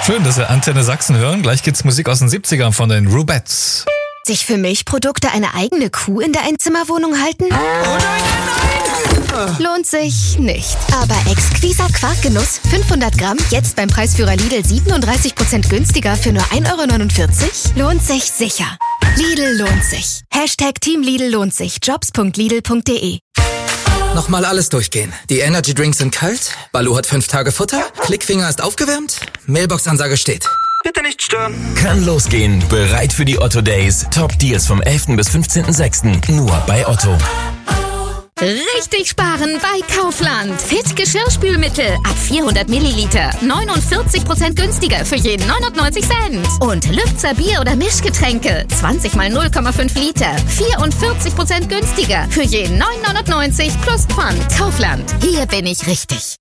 Schön, dass wir Antenne Sachsen hören. Gleich gibt's Musik aus den 70ern von den Rubettes. Sich für Milchprodukte eine eigene Kuh in der Einzimmerwohnung halten? Oh nein! Lohnt sich nicht. Aber exquiser Quarkgenuss, 500 Gramm, jetzt beim Preisführer Lidl 37% günstiger für nur 1,49 €? Lohnt sich sicher. Lidl lohnt sich. Team Lidl lohnt sich. Jobs.lidl.de. Nochmal alles durchgehen. Die Energy Drinks sind kalt, Baloo hat 5 Tage Futter, Klickfinger ist aufgewärmt, Mailbox-Ansage steht. Bitte nicht stören. Kann losgehen. Bereit für die Otto Days. Top Deals vom 11. bis 15.06. Nur bei Otto. Richtig sparen bei Kaufland. Fit Geschirrspülmittel ab 400 Milliliter. 49% günstiger für jeden 99 Cent. Und Lübzer Bier- oder Mischgetränke. 20 mal 0,5 Liter. 44% günstiger für jeden 9,99 plus Pfand. Kaufland. Hier bin ich richtig.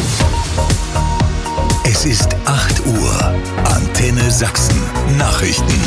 Es ist 8 Uhr. Antenne Sachsen. Nachrichten.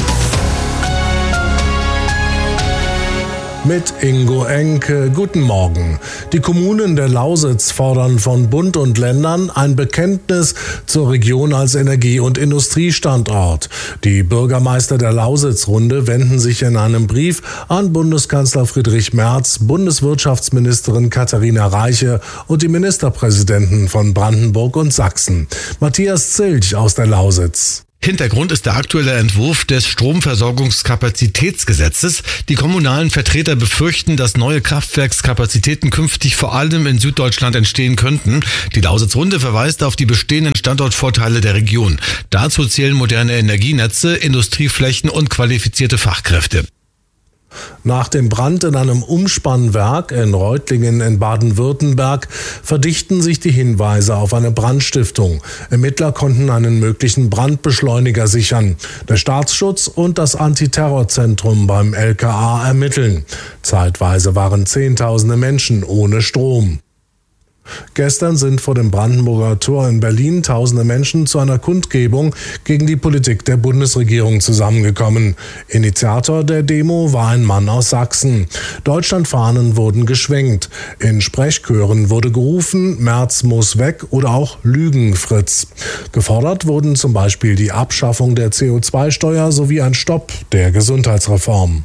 Mit Ingo Enke. Guten Morgen. Die Kommunen der Lausitz fordern von Bund und Ländern ein Bekenntnis zur Region als Energie- und Industriestandort. Die Bürgermeister der Lausitzrunde wenden sich in einem Brief an Bundeskanzler Friedrich Merz, Bundeswirtschaftsministerin Katharina Reiche und die Ministerpräsidenten von Brandenburg und Sachsen. Matthias Zilch aus der Lausitz. Hintergrund ist der aktuelle Entwurf des Stromversorgungskapazitätsgesetzes. Die kommunalen Vertreter befürchten, dass neue Kraftwerkskapazitäten künftig vor allem in Süddeutschland entstehen könnten. Die Lausitzrunde verweist auf die bestehenden Standortvorteile der Region. Dazu zählen moderne Energienetze, Industrieflächen und qualifizierte Fachkräfte. Nach dem Brand in einem Umspannwerk in Reutlingen in Baden-Württemberg verdichten sich die Hinweise auf eine Brandstiftung. Ermittler konnten einen möglichen Brandbeschleuniger sichern. Der Staatsschutz und das Antiterrorzentrum beim LKA ermitteln. Zeitweise waren Zehntausende Menschen ohne Strom. Gestern sind vor dem Brandenburger Tor in Berlin tausende Menschen zu einer Kundgebung gegen die Politik der Bundesregierung zusammengekommen. Initiator der Demo war ein Mann aus Sachsen. Deutschlandfahnen wurden geschwenkt. In Sprechchören wurde gerufen, Merz muss weg oder auch Lügen, Fritz. Gefordert wurden zum Beispiel die Abschaffung der CO2-Steuer sowie ein Stopp der Gesundheitsreform.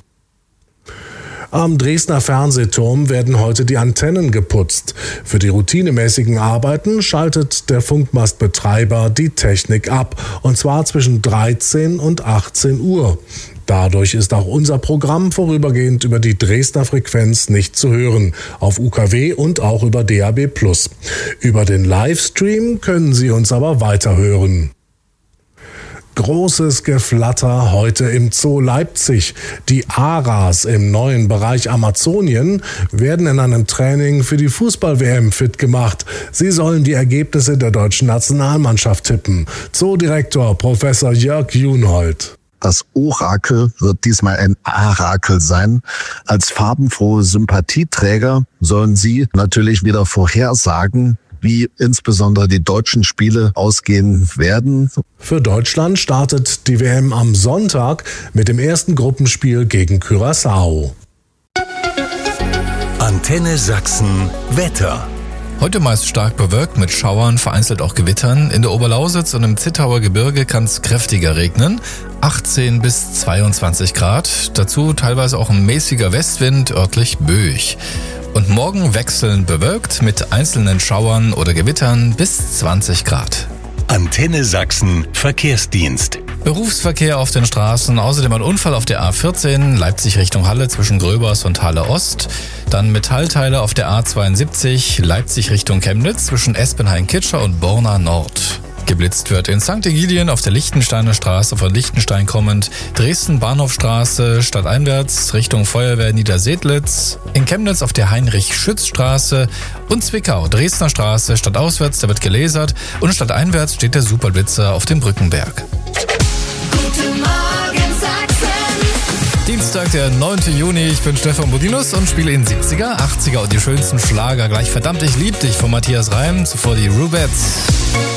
Am Dresdner Fernsehturm werden heute die Antennen geputzt. Für die routinemäßigen Arbeiten schaltet der Funkmastbetreiber die Technik ab, und zwar zwischen 13 und 18 Uhr. Dadurch ist auch unser Programm vorübergehend über die Dresdner Frequenz nicht zu hören, auf UKW und auch über DAB+. Über den Livestream können Sie uns aber weiterhören. Großes Geflatter heute im Zoo Leipzig. Die Aras im neuen Bereich Amazonien werden in einem Training für die Fußball-WM fit gemacht. Sie sollen die Ergebnisse der deutschen Nationalmannschaft tippen. Zoodirektor Professor Jörg Junhold. Das Orakel wird diesmal ein Arakel sein. Als farbenfrohe Sympathieträger sollen Sie natürlich wieder vorhersagen, wie insbesondere die deutschen Spiele ausgehen werden. Für Deutschland startet die WM am Sonntag mit dem ersten Gruppenspiel gegen Curaçao. Antenne Sachsen Wetter. Heute meist stark bewölkt mit Schauern, vereinzelt auch Gewittern. In der Oberlausitz und im Zittauer Gebirge kann es kräftiger regnen. 18 bis 22 Grad. Dazu teilweise auch ein mäßiger Westwind, örtlich böig. Und morgen wechselnd bewölkt mit einzelnen Schauern oder Gewittern bis 20 Grad. Antenne Sachsen Verkehrsdienst. Berufsverkehr auf den Straßen, außerdem ein Unfall auf der A14, Leipzig Richtung Halle zwischen Gröbers und Halle Ost. Dann Metallteile auf der A72, Leipzig Richtung Chemnitz zwischen Espenhain-Kitscher und Borna Nord. Geblitzt wird in St. Egidien auf der Lichtensteiner Straße von Lichtenstein kommend, Dresden Bahnhofstraße stadteinwärts Richtung Feuerwehr Niedersedlitz, in Chemnitz auf der Heinrich-Schütz-Straße und Zwickau Dresdner Straße stadtauswärts, da wird gelasert, und stadteinwärts steht der Superblitzer auf dem Brückenberg. Guten Morgen Sachsen. Dienstag, der 9. Juni, ich bin Stefan Bodinus und spiele in 70er, 80er und die schönsten Schlager. Gleich Verdammt, ich lieb dich von Matthias Reim, zuvor die Rubettes.